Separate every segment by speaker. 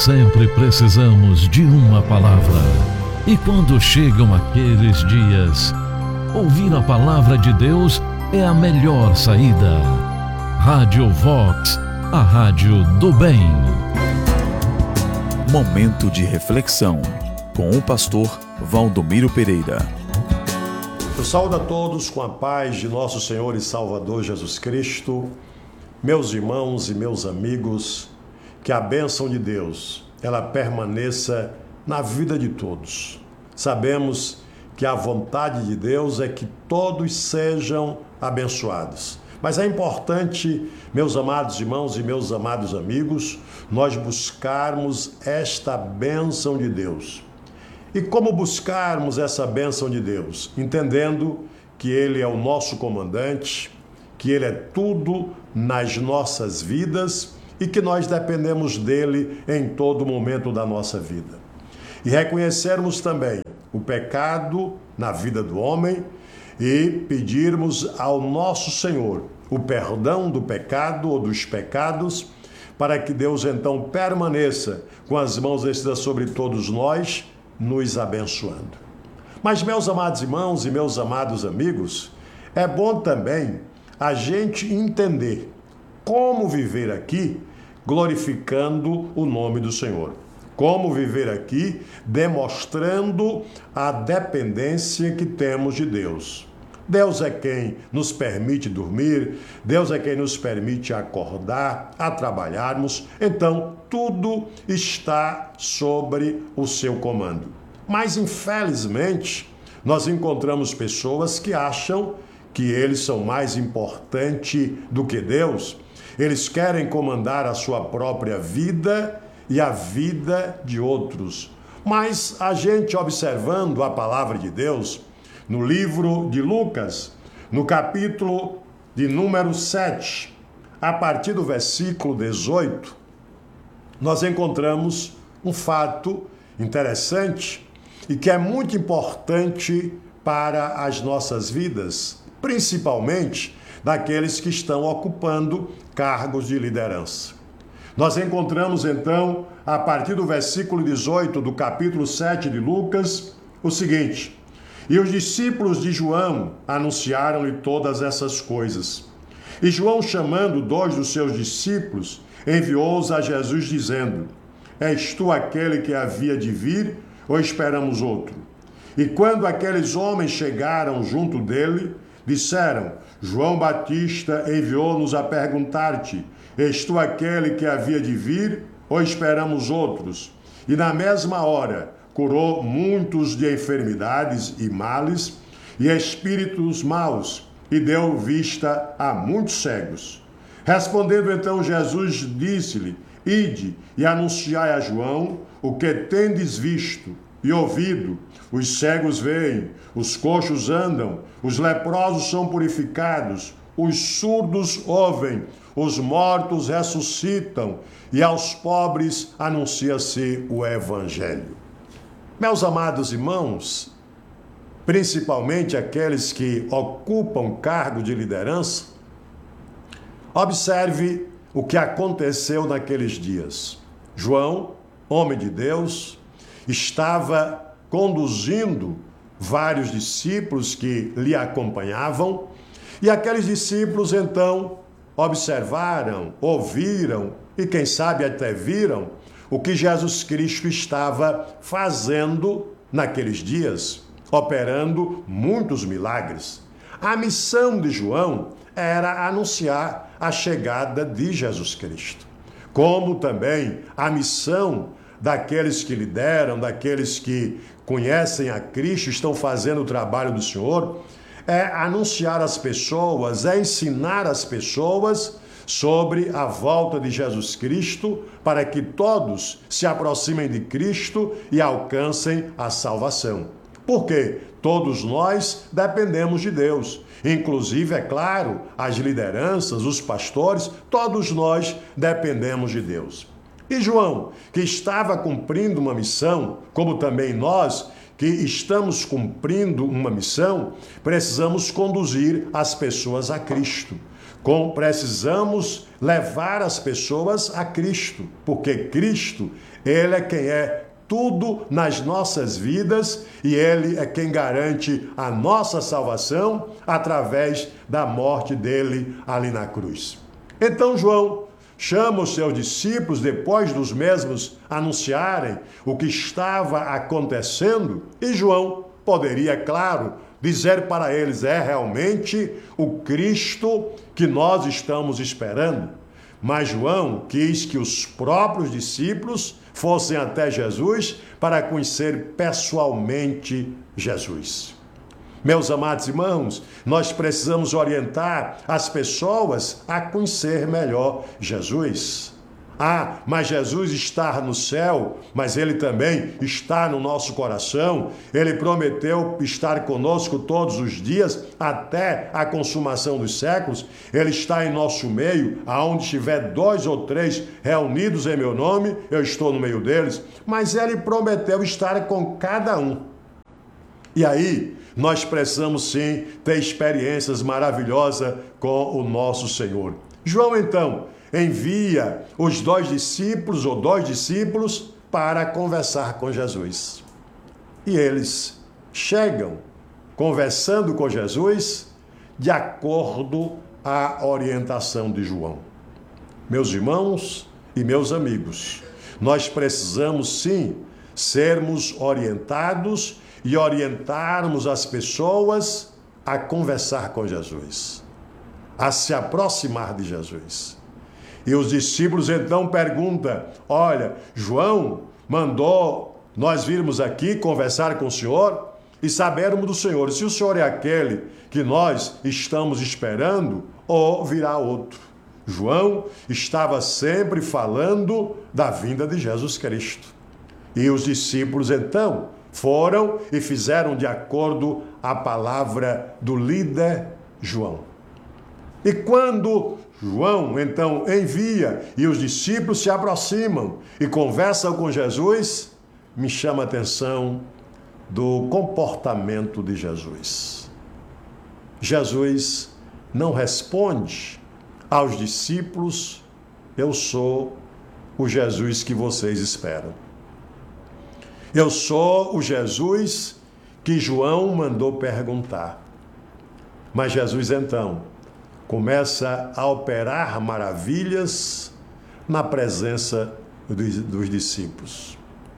Speaker 1: sempre precisamos de uma palavra. E quando chegam aqueles dias, ouvir a palavra de Deus é a melhor saída. Rádio Vox, a rádio do bem.
Speaker 2: Momento de reflexão com o pastor Valdomiro Pereira.
Speaker 3: Eu saúdo a todos com a paz de nosso Senhor e Salvador Jesus Cristo. Meus irmãos e meus amigos, que a bênção de Deus, ela permaneça na vida de todos. Sabemos que a vontade de Deus é que todos sejam abençoados. Mas é importante, meus amados irmãos e meus amados amigos, nós buscarmos esta bênção de Deus. E como buscarmos essa bênção de Deus? Entendendo que Ele é o nosso comandante, que Ele é tudo nas nossas vidas e que nós dependemos dEle em todo momento da nossa vida. E reconhecermos também o pecado na vida do homem e pedirmos ao nosso Senhor o perdão do pecado ou dos pecados, para que Deus então permaneça com as mãos estendidas sobre todos nós, nos abençoando. Mas, meus amados irmãos e meus amados amigos, é bom também a gente entender como viver aqui glorificando o nome do Senhor. Como viver aqui demonstrando a dependência que temos de Deus. Deus é quem nos permite dormir, Deus é quem nos permite acordar, a trabalharmos. Então, tudo está sobre o seu comando. Mas, infelizmente, nós encontramos pessoas que acham que eles são mais importantes do que Deus. Eles querem comandar a sua própria vida e a vida de outros. Mas a gente observando a palavra de Deus, no livro de Lucas, no capítulo de número 7, a partir do versículo 18, nós encontramos um fato interessante e que é muito importante para as nossas vidas, principalmente daqueles que estão ocupando cargos de liderança. Nós encontramos então, a partir do versículo 18 do capítulo 7 de Lucas, o seguinte: E os discípulos de João anunciaram-lhe todas essas coisas. E João, chamando 2 dos seus discípulos, enviou-os a Jesus, dizendo: És tu aquele que havia de vir, ou esperamos outro? E quando aqueles homens chegaram junto dele, disseram: João Batista enviou-nos a perguntar-te: És tu aquele que havia de vir, ou esperamos outros? E na mesma hora curou muitos de enfermidades e males e espíritos maus, e deu vista a muitos cegos. Respondendo então Jesus, disse-lhe: Ide e anunciai a João o que tendes visto e ouvido. Os cegos veem, os coxos andam, os leprosos são purificados, os surdos ouvem, os mortos ressuscitam, e aos pobres anuncia-se o Evangelho. Meus amados irmãos, principalmente aqueles que ocupam cargo de liderança, observe o que aconteceu naqueles dias. João, homem de Deus, estava conduzindo vários discípulos que lhe acompanhavam, e aqueles discípulos então observaram, ouviram e quem sabe até viram o que Jesus Cristo estava fazendo naqueles dias, operando muitos milagres. A missão de João era anunciar a chegada de Jesus Cristo, como também a missão daqueles que lideram, daqueles que conhecem a Cristo, estão fazendo o trabalho do Senhor, é anunciar às pessoas, é ensinar as pessoas sobre a volta de Jesus Cristo, para que todos se aproximem de Cristo e alcancem a salvação. Porque todos nós dependemos de Deus. Inclusive, é claro, as lideranças, os pastores, todos nós dependemos de Deus. E João, que estava cumprindo uma missão, como também nós, que estamos cumprindo uma missão, precisamos conduzir as pessoas a Cristo. Precisamos levar as pessoas a Cristo, porque Cristo, Ele é quem é tudo nas nossas vidas e Ele é quem garante a nossa salvação através da morte dele ali na cruz. Então João chama os seus discípulos, depois dos mesmos anunciarem o que estava acontecendo, e João poderia, claro, dizer para eles: é realmente o Cristo que nós estamos esperando. Mas João quis que os próprios discípulos fossem até Jesus para conhecer pessoalmente Jesus. Meus amados irmãos, nós precisamos orientar as pessoas a conhecer melhor Jesus. Mas Jesus está no céu, mas Ele também está no nosso coração. Ele prometeu estar conosco todos os dias, até a consumação dos séculos. Ele está em nosso meio, aonde estiver 2 ou 3 reunidos em meu nome, eu estou no meio deles. Mas Ele prometeu estar com cada um. E aí, nós precisamos sim ter experiências maravilhosas com o nosso Senhor. João, então, envia os 2 discípulos para conversar com Jesus. E eles chegam conversando com Jesus de acordo à orientação de João. Meus irmãos e meus amigos, nós precisamos sim sermos orientados e orientarmos as pessoas a conversar com Jesus, a se aproximar de Jesus. E os discípulos então perguntam: olha, João mandou nós virmos aqui conversar com o Senhor e sabermos do Senhor se o Senhor é aquele que nós estamos esperando ou virá outro. João estava sempre falando da vinda de Jesus Cristo. E os discípulos então foram e fizeram de acordo a palavra do líder João. E quando João então envia e os discípulos se aproximam e conversam com Jesus, me chama a atenção do comportamento de Jesus. Jesus não responde aos discípulos: eu sou o Jesus que vocês esperam. Eu sou o Jesus que João mandou perguntar. Mas Jesus então começa a operar maravilhas na presença dos discípulos.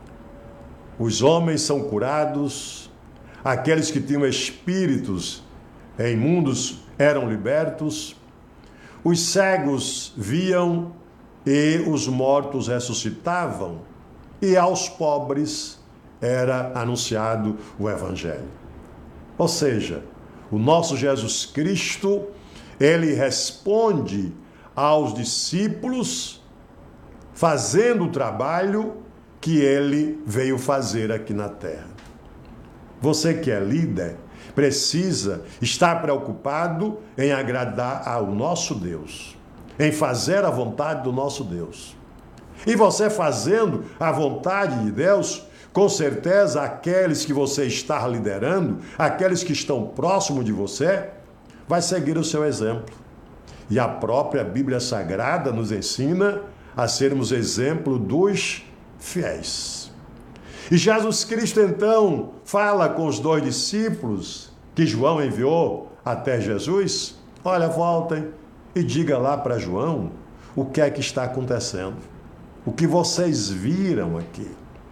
Speaker 3: Os homens são curados, aqueles que tinham espíritos imundos eram libertos, os cegos viam e os mortos ressuscitavam, e aos pobres era anunciado o Evangelho. Ou seja, o nosso Jesus Cristo, ele responde aos discípulos fazendo o trabalho que ele veio fazer aqui na terra. Você que é líder precisa estar preocupado em agradar ao nosso Deus, em fazer a vontade do nosso Deus. E você fazendo a vontade de Deus, com certeza aqueles que você está liderando, aqueles que estão próximos de você, vai seguir o seu exemplo. E a própria Bíblia Sagrada nos ensina a sermos exemplo dos fiéis. E Jesus Cristo então fala com os 2 discípulos que João enviou até Jesus: olha, voltem e diga lá para João o que é que está acontecendo, o que vocês viram aqui.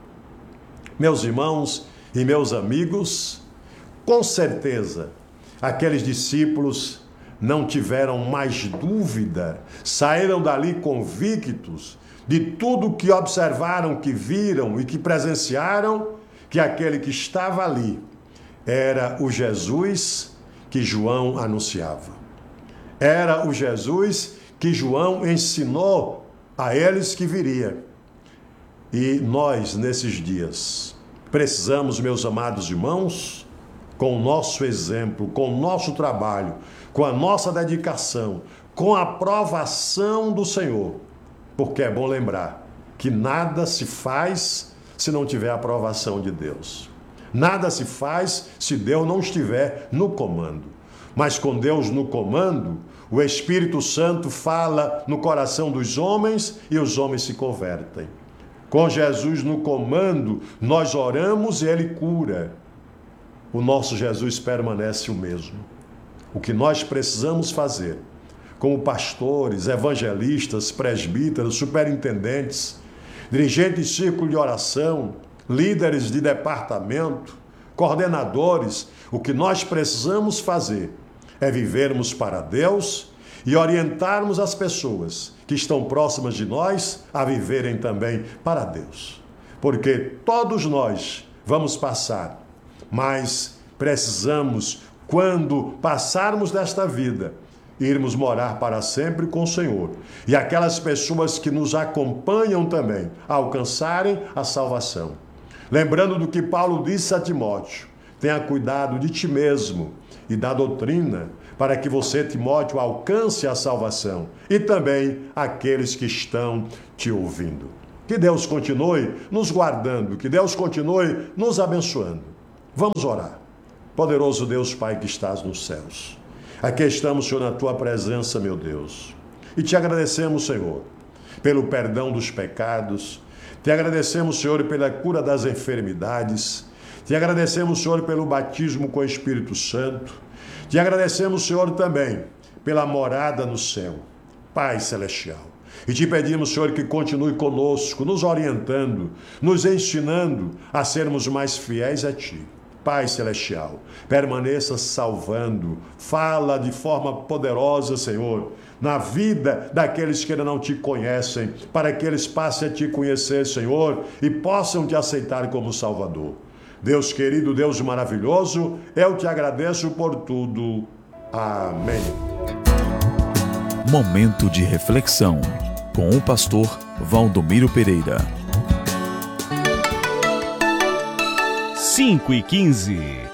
Speaker 3: Meus irmãos e meus amigos, com certeza aqueles discípulos não tiveram mais dúvida, saíram dali convictos de tudo que observaram, que viram e que presenciaram, que aquele que estava ali era o Jesus que João anunciava. Era o Jesus que João ensinou a eles que viria. E nós, nesses dias, precisamos, meus amados irmãos, com o nosso exemplo, com o nosso trabalho, com a nossa dedicação, com a aprovação do Senhor, porque é bom lembrar que nada se faz se não tiver a aprovação de Deus. Nada se faz se Deus não estiver no comando. Mas com Deus no comando, o Espírito Santo fala no coração dos homens e os homens se convertem. Com Jesus no comando, nós oramos e Ele cura. O nosso Jesus permanece o mesmo. O que nós precisamos fazer, como pastores, evangelistas, presbíteros, superintendentes, dirigentes de círculo de oração, líderes de departamento, coordenadores, o que nós precisamos fazer é vivermos para Deus e orientarmos as pessoas que estão próximas de nós a viverem também para Deus. Porque todos nós vamos passar, mas precisamos, quando passarmos desta vida, irmos morar para sempre com o Senhor. E aquelas pessoas que nos acompanham também alcançarem a salvação. Lembrando do que Paulo disse a Timóteo: tenha cuidado de ti mesmo e da doutrina, para que você, Timóteo, alcance a salvação. E também aqueles que estão te ouvindo. Que Deus continue nos guardando, que Deus continue nos abençoando. Vamos orar. Poderoso Deus Pai que estás nos céus, aqui estamos, Senhor, na Tua presença, meu Deus. E te agradecemos, Senhor, pelo perdão dos pecados. Te agradecemos, Senhor, pela cura das enfermidades. Te agradecemos, Senhor, pelo batismo com o Espírito Santo. Te agradecemos, Senhor, também pela morada no céu, Pai Celestial. E te pedimos, Senhor, que continue conosco, nos orientando, nos ensinando a sermos mais fiéis a Ti. Pai Celestial, permaneça salvando, fala de forma poderosa, Senhor, na vida daqueles que ainda não Te conhecem, para que eles passem a Te conhecer, Senhor, e possam Te aceitar como Salvador. Deus querido, Deus maravilhoso, eu Te agradeço por tudo. Amém.
Speaker 2: Momento de reflexão com o pastor Valdomiro Pereira.
Speaker 4: 5:15